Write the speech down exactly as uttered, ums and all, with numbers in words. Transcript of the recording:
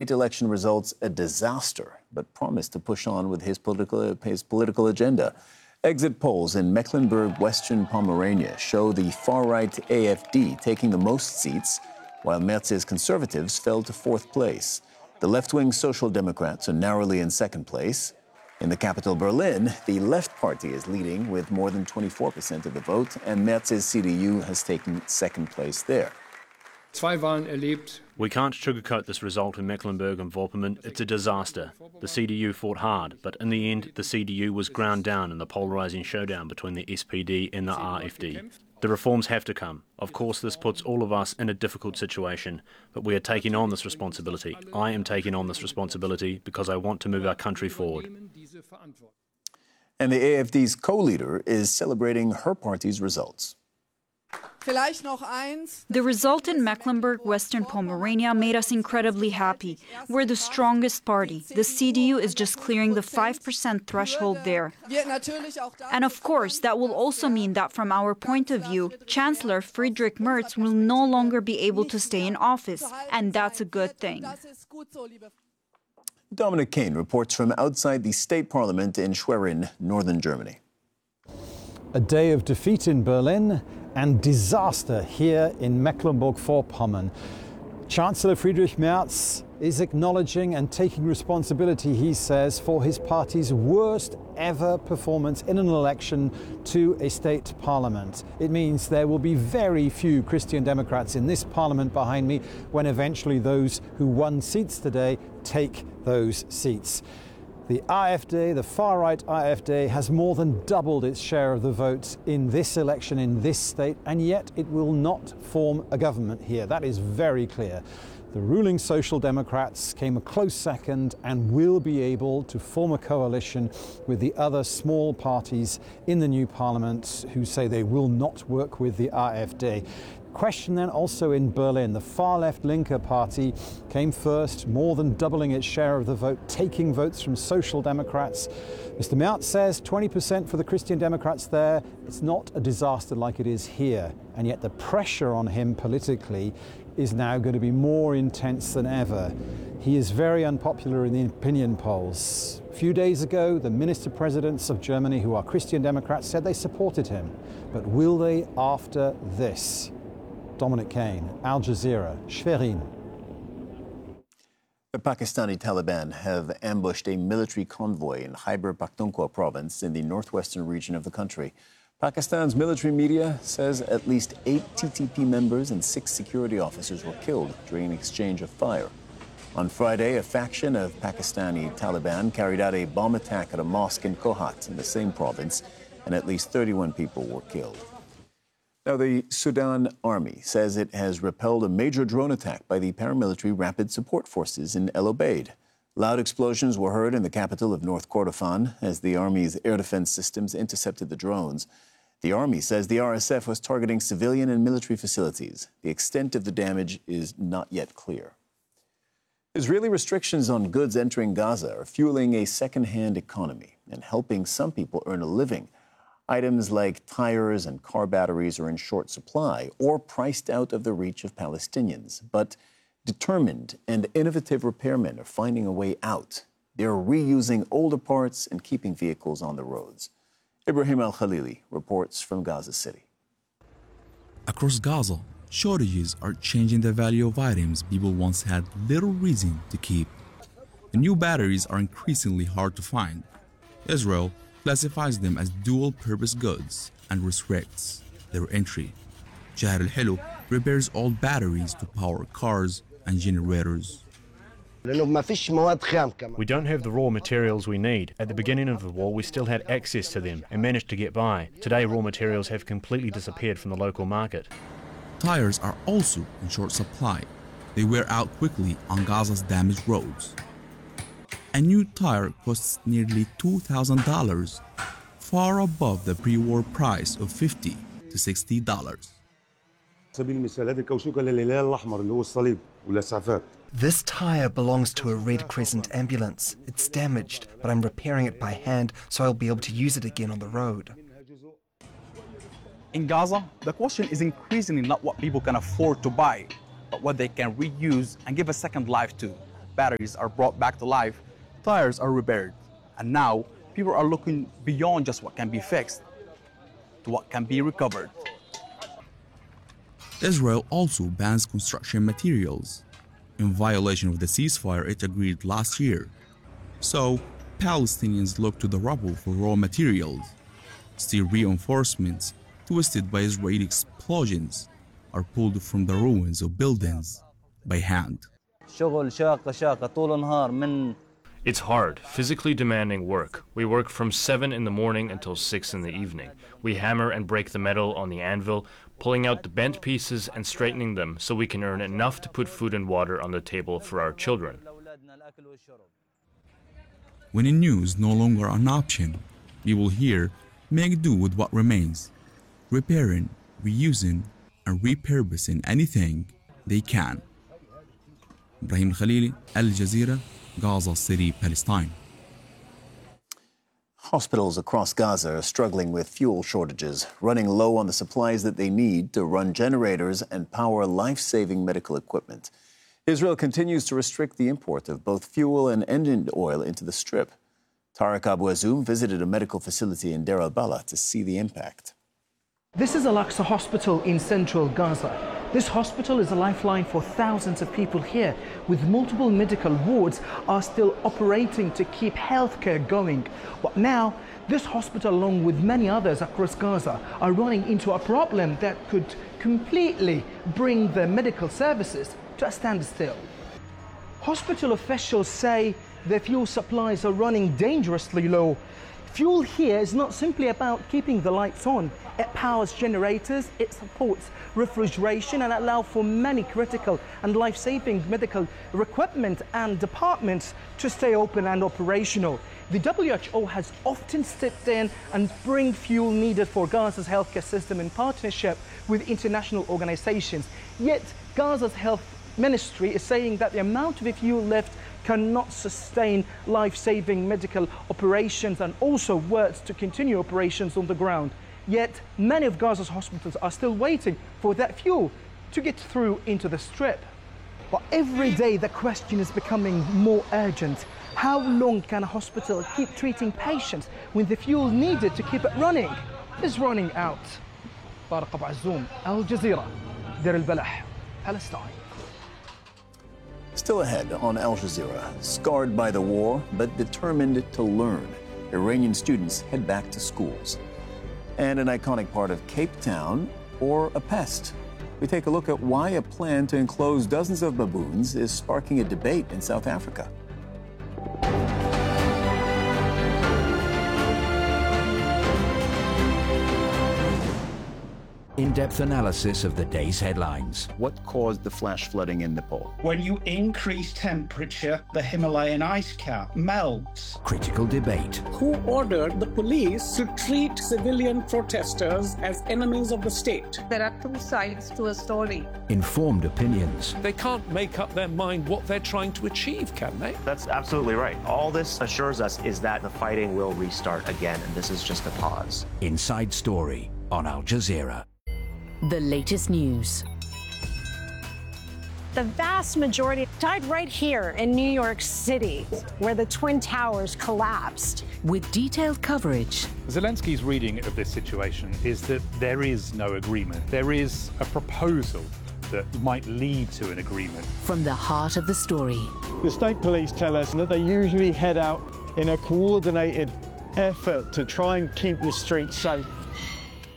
state election results a disaster, but promised to push on with his political, his political agenda. Exit polls in Mecklenburg-Western Pomerania show the far-right A F D taking the most seats, while Merz's Conservatives fell to fourth place. The left-wing Social Democrats are narrowly in second place. In the capital, Berlin, the Left Party is leading with more than twenty-four percent of the vote, and Merz's C D U has taken second place there. We can't sugarcoat this result in Mecklenburg and Vorpommern. It's a disaster. The C D U fought hard, but in the end, the C D U was ground down in the polarising showdown between the S P D and the R F D. The reforms have to come. Of course, this puts all of us in a difficult situation, but we are taking on this responsibility. I am taking on this responsibility because I want to move our country forward. And the A F D's co-leader is celebrating her party's results. The result in Mecklenburg-Western Pomerania made us incredibly happy. We're the strongest party. The C D U is just clearing the five percent threshold there. And of course, that will also mean that from our point of view, Chancellor Friedrich Merz will no longer be able to stay in office. And that's a good thing. Dominic Kane reports from outside the state parliament in Schwerin, northern Germany. A day of defeat in Berlin and disaster here in Mecklenburg-Vorpommern. Chancellor Friedrich Merz is acknowledging and taking responsibility, he says, for his party's worst ever performance in an election to a state parliament. It means there will be very few Christian Democrats in this parliament behind me when eventually those who won seats today take those seats. The AfD, the far-right AfD, has more than doubled its share of the vote in this election in this state, and yet it will not form a government here. That is very clear. The ruling Social Democrats came a close second and will be able to form a coalition with the other small parties in the new parliament who say they will not work with the AfD. Question then also in Berlin. The far-left Linke Party came first, more than doubling its share of the vote, taking votes from Social Democrats. Mister Merz says twenty percent for the Christian Democrats there. It's not a disaster like it is here. And yet the pressure on him politically is now going to be more intense than ever. He is very unpopular in the opinion polls. A few days ago, the minister-presidents of Germany, who are Christian Democrats, said they supported him. But will they after this? Dominic Kane, Al Jazeera, Schwerin. The Pakistani Taliban have ambushed a military convoy in Khyber Pakhtunkhwa province in the northwestern region of the country. Pakistan's military media says at least eight T T P members and six security officers were killed during an exchange of fire. On Friday, a faction of Pakistani Taliban carried out a bomb attack at a mosque in Kohat in the same province, and at least thirty-one people were killed. Now, the Sudan Army says it has repelled a major drone attack by the paramilitary Rapid Support Forces in El Obeid. Loud explosions were heard in the capital of North Kordofan as the Army's air defense systems intercepted the drones. The Army says the R S F was targeting civilian and military facilities. The extent of the damage is not yet clear. Israeli restrictions on goods entering Gaza are fueling a second-hand economy and helping some people earn a living. Items like tires and car batteries are in short supply or priced out of the reach of Palestinians. But determined and innovative repairmen are finding a way out. They're reusing older parts and keeping vehicles on the roads. Ibrahim Al-Khalili reports from Gaza City. Across Gaza, shortages are changing the value of items people once had little reason to keep. The new batteries are increasingly hard to find. Israel classifies them as dual-purpose goods and restricts their entry. Jahar Al-Hilo repairs old batteries to power cars and generators. We don't have the raw materials we need. At the beginning of the war, we still had access to them and managed to get by. Today, raw materials have completely disappeared from the local market. Tires are also in short supply. They wear out quickly on Gaza's damaged roads. A new tire costs nearly two thousand dollars, far above the pre-war price of fifty to sixty dollars. This tire belongs to a Red Crescent ambulance. It's damaged, but I'm repairing it by hand so I'll be able to use it again on the road. In Gaza, the question is increasingly not what people can afford to buy, but what they can reuse and give a second life to. batteries are brought back to life, tires are repaired. And now, people are looking beyond just what can be fixed to what can be recovered. Israel also bans construction materials, in violation of the ceasefire it agreed last year. So, Palestinians look to the rubble for raw materials. Steel reinforcements, twisted by Israeli explosions, are pulled from the ruins of buildings by hand. It's hard, physically demanding work. We work from seven in the morning until six in the evening. We hammer and break the metal on the anvil, pulling out the bent pieces and straightening them so we can earn enough to put food and water on the table for our children. When a new is no longer an option, we will here make do with what remains, repairing, reusing, and repurposing anything they can. Ibrahim Khalili, Al Jazeera, Gaza City, Palestine. Hospitals across Gaza are struggling with fuel shortages, running low on the supplies that they need to run generators and power life-saving medical equipment. Israel continues to restrict the import of both fuel and engine oil into the Strip. Tariq Abu Azoum visited a medical facility in Deir al-Balah to see the impact. This is Al-Aqsa Hospital in central Gaza. This hospital is a lifeline for thousands of people here, with multiple medical wards are still operating to keep healthcare going. But now, this hospital, along with many others across Gaza, are running into a problem that could completely bring the medical services to a standstill. Hospital officials say the fuel supplies are running dangerously low. Fuel here is not simply about keeping the lights on. It powers generators, it supports refrigeration and allows for many critical and life-saving medical equipment and departments to stay open and operational. The W H O has often stepped in and bring fuel needed for Gaza's healthcare system in partnership with international organizations. Yet Gaza's health ministry is saying that the amount of fuel left cannot sustain life-saving medical operations and also works to continue operations on the ground. Yet many of Gaza's hospitals are still waiting for that fuel to get through into the Strip. But every day the question is becoming more urgent. How long can a hospital keep treating patients when the fuel needed to keep it running is running out? Tariq Abu Azoum, Al Jazeera, Deir al-Balah, Palestine. Still ahead on Al Jazeera, scarred by the war but determined to learn, Iranian students head back to schools. And an iconic part of Cape Town, or a pest. We take a look at why a plan to enclose dozens of baboons is sparking a debate in South Africa. In-depth analysis of the day's headlines. What caused the flash flooding in Nepal? When you increase temperature, the Himalayan ice cap melts. Critical debate. Who ordered the police to treat civilian protesters as enemies of the state? There are two sides to a story. Informed opinions. They can't make up their mind what they're trying to achieve, can they? That's absolutely right. All this assures us is that the fighting will restart again, and this is just a pause. Inside Story on Al Jazeera. The latest news. The vast majority died right here in New York City, where the Twin Towers collapsed. With detailed coverage. Zelensky's reading of this situation is that there is no agreement. There is a proposal that might lead to an agreement. From the heart of the story. The state police tell us that they usually head out in a coordinated effort to try and keep the streets safe.